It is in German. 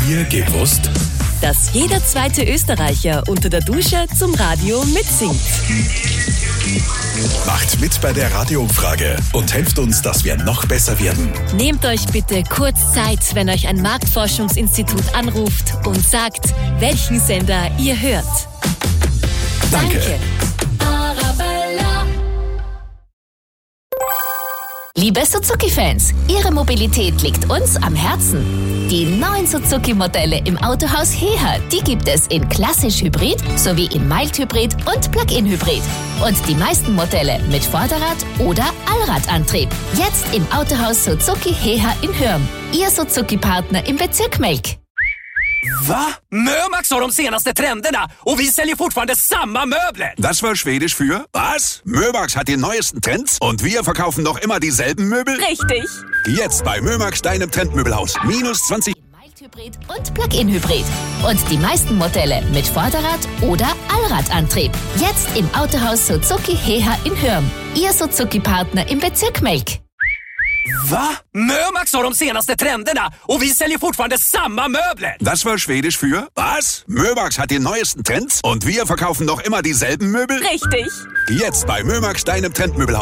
ihr gewusst? Dass jeder zweite Österreicher unter der Dusche zum Radio mitsingt. Macht mit bei der Radioumfrage und helft uns, dass wir noch besser werden. Nehmt euch bitte kurz Zeit, wenn euch ein Marktforschungsinstitut anruft und sagt, welchen Sender ihr hört. Danke. Liebe Suzuki-Fans, Ihre Mobilität liegt uns am Herzen. Die neuen Suzuki-Modelle im Autohaus Heha, die gibt es in klassisch Hybrid sowie in Mild-Hybrid und Plug-in-Hybrid. Und die meisten Modelle mit Vorderrad- oder Allradantrieb. Jetzt im Autohaus Suzuki Heha in Hürm. Ihr Suzuki-Partner im Bezirk Melk. Va? Mömax har de senaste trenderna och vi säljer fortfarande samma möbler. Das war Schwedisch für was? Mömax hat die neuesten Trends und wir verkaufen noch immer dieselben Möbel? Richtig. Jetzt bei Mömax, deinem Trendmöbelhaus. -20. Hybrid und Plug-in-Hybrid. Und die meisten Modelle mit Vorderrad- oder Allradantrieb. Jetzt im Autohaus Suzuki Heha in Hürm. Ihr Suzuki-Partner im Bezirk Melk. Va? Mömax har de senaste trenderna och vi säljer fortfarande samma möbler. Das war Schwedisch für was? Mömax hat die neuesten Trends und wir verkaufen noch immer dieselben Möbel? Richtig. Jetzt bei Mömax, deinem Trendmöbelhaus.